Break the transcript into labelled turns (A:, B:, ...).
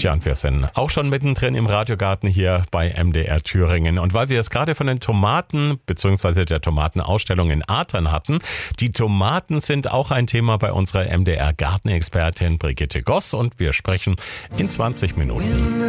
A: Tja, und wir sind auch schon mittendrin im Radiogarten hier bei MDR Thüringen. Und weil wir es gerade von den Tomaten bzw. der Tomatenausstellung in Atern hatten, die Tomaten sind auch ein Thema bei unserer MDR Gartenexpertin Brigitte Goss und wir sprechen in 20 Minuten.